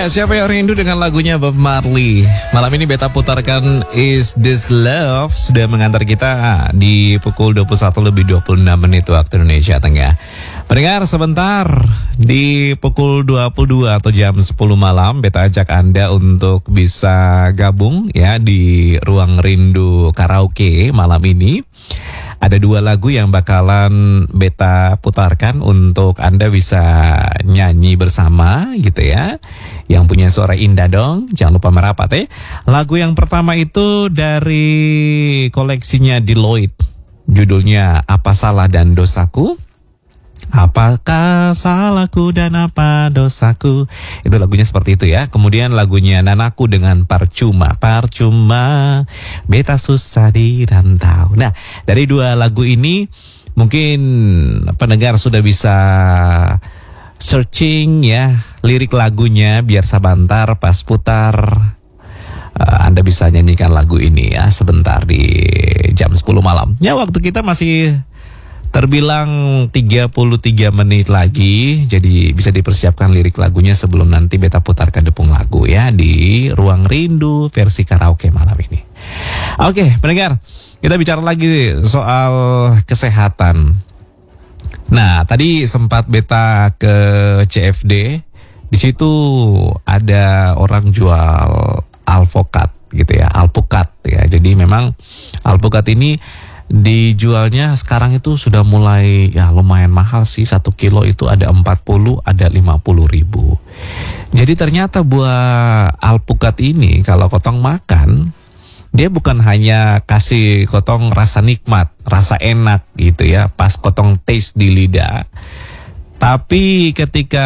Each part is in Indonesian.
Ya, siapa yang rindu dengan lagunya Bob Marley? Malam ini beta putarkan Is This Love sudah mengantar kita di pukul 21:26 waktu Indonesia Tengah. Pendengar, sebentar di pukul 22 atau jam 10 malam beta ajak Anda untuk bisa gabung ya di Ruang Rindu Karaoke malam ini. Ada dua lagu yang bakalan beta putarkan untuk Anda bisa nyanyi bersama gitu ya. Yang punya suara indah dong, jangan lupa merapat ya. Lagu yang pertama itu dari koleksinya Deloitte. Judulnya Apa Salah dan Dosaku. Apakah salahku dan apa dosaku? Itu lagunya seperti itu ya. Kemudian lagunya Nanaku dengan Percuma. Beta susah dirantau. Nah, dari dua lagu ini mungkin pendengar sudah bisa searching ya lirik lagunya biar sabantar pas putar Anda bisa nyanyikan lagu ini ya sebentar di jam 10 malam. Ya, waktu kita masih terbilang 33 menit lagi, jadi bisa dipersiapkan lirik lagunya sebelum nanti beta putarkan depung lagu ya di Ruang Rindu versi karaoke malam ini. Oke, pendengar, kita bicara lagi soal kesehatan. Nah, tadi sempat beta ke CFD, di situ ada orang jual alpukat gitu ya, alpukat ya. Jadi memang alpukat ini dijualnya sekarang itu sudah mulai ya lumayan mahal sih. 1 kilo itu ada 40, ada 50 ribu. Jadi ternyata buah alpukat ini kalau kotong makan, dia bukan hanya kasih kotong rasa nikmat, rasa enak gitu ya, pas kotong taste di lidah. Tapi ketika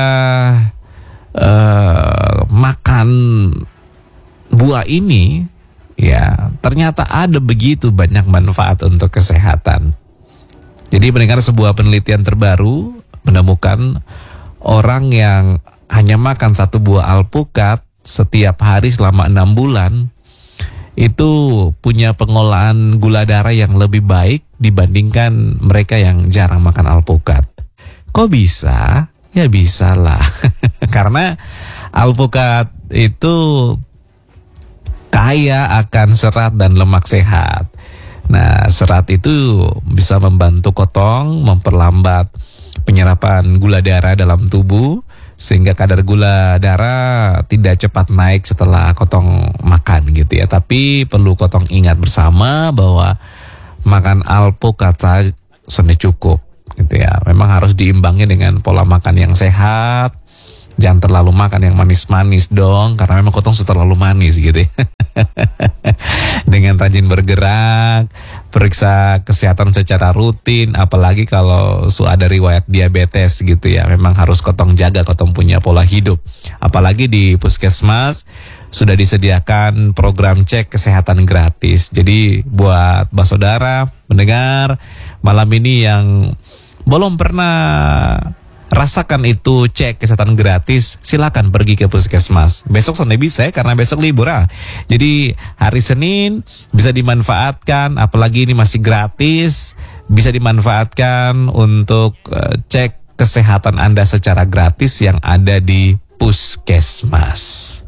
makan buah ini, ya, ternyata ada begitu banyak manfaat untuk kesehatan. Jadi mendengar sebuah penelitian terbaru menemukan orang yang hanya makan 1 buah alpukat setiap hari selama 6 bulan itu punya pengolahan gula darah yang lebih baik dibandingkan mereka yang jarang makan alpukat. Kok bisa? Ya bisa lah. Karena alpukat itu kaya akan serat dan lemak sehat. Nah, serat itu bisa membantu kotong memperlambat penyerapan gula darah dalam tubuh sehingga kadar gula darah tidak cepat naik setelah kotong makan gitu ya. Tapi perlu kotong ingat bersama bahwa makan alpukat saja sudah cukup gitu ya. Memang harus diimbangi dengan pola makan yang sehat. Jangan terlalu makan yang manis-manis dong, karena memang kotong sudah terlalu manis gitu ya. Dengan rajin bergerak, periksa kesehatan secara rutin, apalagi kalau ada riwayat diabetes gitu ya. Memang harus kotong jaga, kotong punya pola hidup. Apalagi di puskesmas sudah disediakan program cek kesehatan gratis. Jadi buat saudara mendengar malam ini yang belum pernah rasakan itu cek kesehatan gratis, silakan pergi ke puskesmas. Besok Senin bisa ya, karena besok libur ah. Jadi hari Senin bisa dimanfaatkan, apalagi ini masih gratis, bisa dimanfaatkan untuk cek kesehatan Anda secara gratis yang ada di puskesmas.